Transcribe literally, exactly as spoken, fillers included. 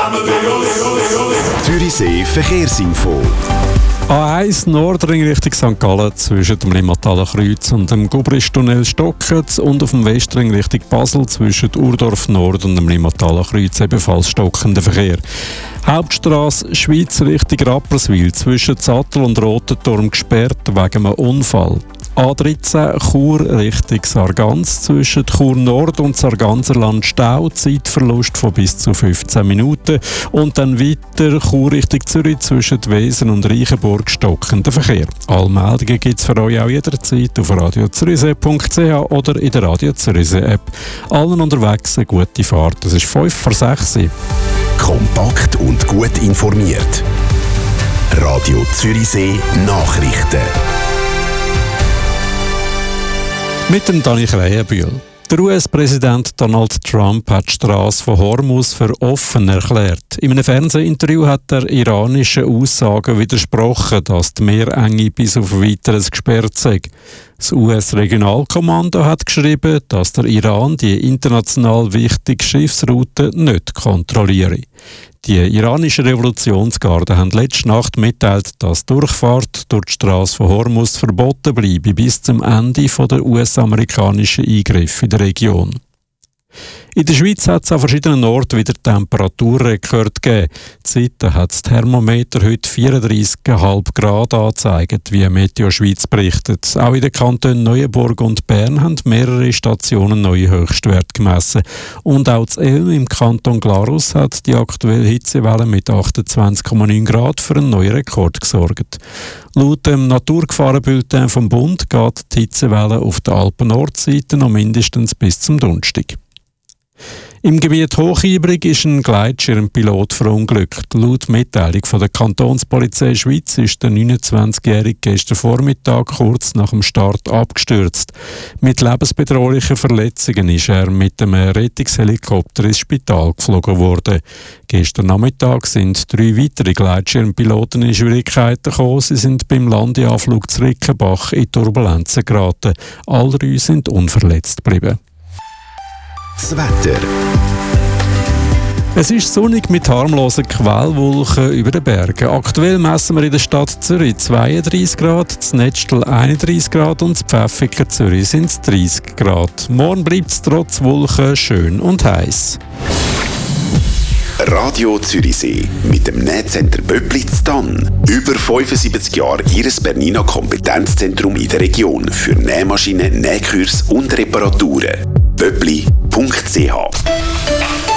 Zürichsee Verkehrsinfo. A eins Nordring Richtung Sankt Gallen zwischen dem Limmathaler Kreuz und dem Gubristunnel stockend und auf dem Westring Richtung Basel zwischen Urdorf Nord und dem Limmathaler Kreuz ebenfalls stockender Verkehr. Hauptstrasse Schweiz Richtung Rapperswil zwischen Zattel und Rotenturm gesperrt wegen einem Unfall. A dreizehn Chur Richtung Sargans zwischen Chur Nord und Sarganserland Stau, Zeitverlust von bis zu fünfzehn Minuten. Und dann weiter Chur Richtung Zürich zwischen Wesen und Reichenburg stockender Verkehr. Alle Meldungen gibt es für euch auch jederzeit auf radio zürichsee punkt c h oder in der Radio Zürichsee App. Allen unterwegs eine gute Fahrt. Das ist fünf vor sechs. Kompakt und gut informiert. Radio Zürichsee Nachrichten. Mit dem Dani Krähenbühl. Der U S-Präsident Donald Trump hat die Straße von Hormuz für offen erklärt. In einem Fernsehinterview hat er iranischen Aussagen widersprochen, dass die Meerenge bis auf Weiteres gesperrt sei. Das U S-Regionalkommando hat geschrieben, dass der Iran die international wichtige Schiffsroute nicht kontrolliere. Die iranische Revolutionsgarde haben letzte Nacht mitteilt, dass die Durchfahrt durch die Straße von Hormuz verboten bleibe bis zum Ende der U S-amerikanischen Eingriffe in der Region. In der Schweiz hat es an verschiedenen Orten wieder Temperaturrekord gegeben. Zeiten hat das Thermometer heute vierunddreissig Komma fünf Grad angezeigt, wie Meteo Schweiz berichtet. Auch in den Kantonen Neuenburg und Bern haben mehrere Stationen neue Höchstwerte gemessen. Und auch in Elm im Kanton Glarus hat die aktuelle Hitzewelle mit achtundzwanzig Komma neun Grad für einen neuen Rekord gesorgt. Laut dem Naturgefahrenbulletin vom Bund geht die Hitzewelle auf der Alpen-Nordseite noch mindestens bis zum Donnerstag. Im Gebiet Hochibrig ist ein Gleitschirmpilot verunglückt. Laut Mitteilung von der Kantonspolizei Schweiz ist der neunundzwanzigjährige gestern Vormittag kurz nach dem Start abgestürzt. Mit lebensbedrohlichen Verletzungen ist er mit einem Rettungshelikopter ins Spital geflogen worden. Gestern Nachmittag sind drei weitere Gleitschirmpiloten in Schwierigkeiten gekommen. Sie sind beim Landeanflug zu Rickenbach in Turbulenzen geraten. Alle drei sind unverletzt geblieben. Das Wetter. Es ist sonnig mit harmlosen Quellwolken über den Bergen. Aktuell messen wir in der Stadt Zürich zweiunddreissig Grad, in Netzstel einunddreissig Grad und in Pfäffiken Zürich sind es dreißig Grad. Morgen bleibt es trotz Wolken schön und heiß. Radio Zürichsee mit dem Nähcenter Böblitz Tann. Über fünfundsiebzig Jahre Ihres Bernina Kompetenzzentrum in der Region für Nähmaschinen, Nähkurs und Reparaturen. böbli punkt c h